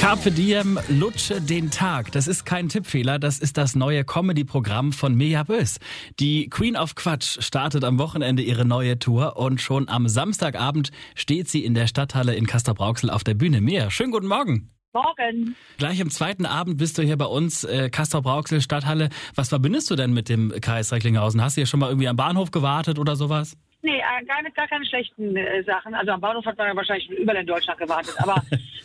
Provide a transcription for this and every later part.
Carpe Diem, lutsche den Tag. Das ist kein Tippfehler, das ist das neue Comedy-Programm von Mirja Bös. Die Queen of Quatsch startet am Wochenende ihre neue Tour und schon am Samstagabend steht sie in der Stadthalle in Castrop-Rauxel auf der Bühne. Mirja, schönen guten Morgen. Morgen. Gleich am zweiten Abend bist du hier bei uns, Castrop-Rauxel, Stadthalle. Was verbindest du denn mit dem Kreis Recklinghausen? Hast du hier schon mal irgendwie am Bahnhof gewartet oder sowas? Nee, gar keine schlechten Sachen. Also am Bahnhof hat man ja wahrscheinlich überall in Deutschland gewartet. Aber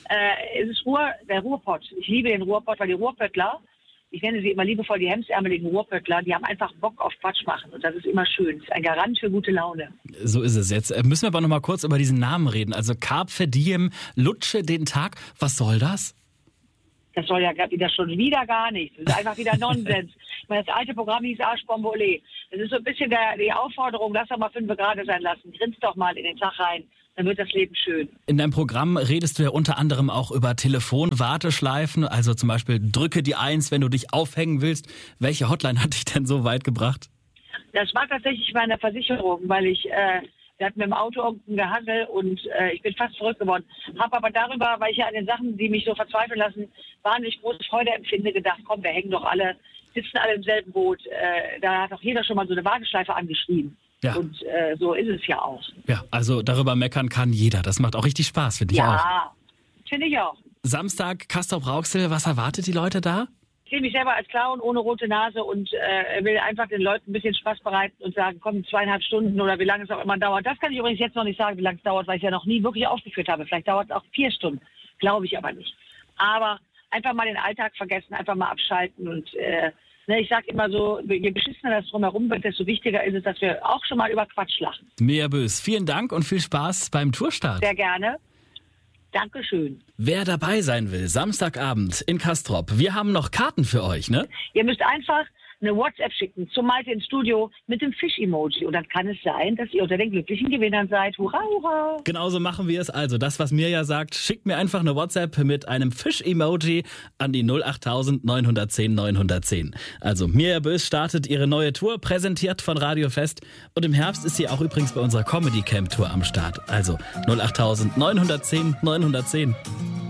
es ist der Ruhrpott. Ich liebe den Ruhrpott, weil die Ruhrpöttler, ich nenne sie immer liebevoll die hemdsärmeligen Ruhrpöttler, die haben einfach Bock auf Quatsch machen. Und das ist immer schön. Das ist ein Garant für gute Laune. So ist es jetzt. Müssen wir aber noch mal kurz über diesen Namen reden. Also Carpe Diem, lutsche den Tag. Was soll das? Das soll ja schon wieder gar nichts. Das ist einfach wieder Nonsens. Ich meine, das alte Programm hieß Arschbombe Olé. Das ist so ein bisschen die Aufforderung, lass doch mal 5 Grad sein lassen. Grinst doch mal in den Tag rein. Dann wird das Leben schön. In deinem Programm redest du ja unter anderem auch über Telefonwarteschleifen. Also zum Beispiel drücke die 1, wenn du dich aufhängen willst. Welche Hotline hat dich denn so weit gebracht? Das war tatsächlich meine Versicherung, weil wir hatten mit dem Auto irgendein Gehassel und ich bin fast verrückt geworden. Habe aber darüber, weil ich ja an den Sachen, die mich so verzweifeln lassen, wahnsinnig große Freude empfinde, gedacht, komm, wir hängen doch alle, sitzen alle im selben Boot. Da hat doch jeder schon mal so eine Warteschleife angeschrieben. Ja. Und so ist es ja auch. Ja, also darüber meckern kann jeder. Das macht auch richtig Spaß, finde ich auch. Ja, finde ich auch. Samstag, Castrop-Rauxel, was erwartet die Leute da? Ich sehe mich selber als Clown ohne rote Nase und will einfach den Leuten ein bisschen Spaß bereiten und sagen, komm, 2,5 Stunden oder wie lange es auch immer dauert. Das kann ich übrigens jetzt noch nicht sagen, wie lange es dauert, weil ich ja noch nie wirklich aufgeführt habe. Vielleicht dauert es auch 4 Stunden, glaube ich aber nicht. Aber einfach mal den Alltag vergessen, einfach mal abschalten und ich sage immer so, je beschissener das drumherum wird, desto wichtiger ist es, dass wir auch schon mal über Quatsch lachen. Mirja Bös, vielen Dank und viel Spaß beim Tourstart. Sehr gerne. Dankeschön. Wer dabei sein will, Samstagabend in Castrop, wir haben noch Karten für euch, ne? Ihr müsst einfach eine WhatsApp schicken zum Malte ins Studio mit dem Fisch-Emoji. Und dann kann es sein, dass ihr unter den glücklichen Gewinnern seid. Hurra, hurra! Genauso machen wir es. Also das, was Mirja sagt, schickt mir einfach eine WhatsApp mit einem Fisch-Emoji an die 08000 910 910. Also Mirja Bös startet ihre neue Tour, präsentiert von Radio Fest. Und im Herbst ist sie auch übrigens bei unserer Comedy Camp Tour am Start. Also 08000 910 910.